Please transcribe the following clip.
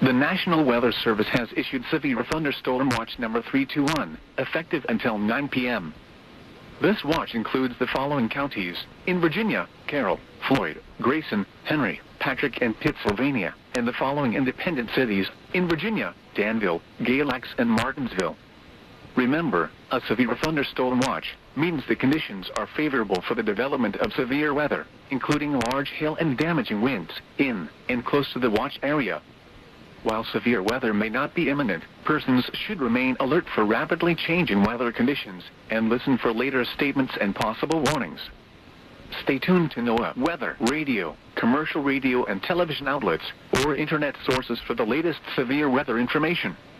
The National Weather Service has issued Severe Thunderstorm Watch number 321, effective until 9 p.m. This watch includes the following counties: in Virginia, Carroll, Floyd, Grayson, Henry, Patrick, and Pittsylvania, and the following independent cities: in Virginia, Danville, Galax, and Martinsville. Remember, a severe thunderstorm watch means the conditions are favorable for the development of severe weather, including large hail and damaging winds, in and close to the watch area. While severe weather may not be imminent, persons should remain alert for rapidly changing weather conditions and listen for later statements and possible warnings. Stay tuned to NOAA weather, radio, commercial radio and television outlets, or internet sources for the latest severe weather information.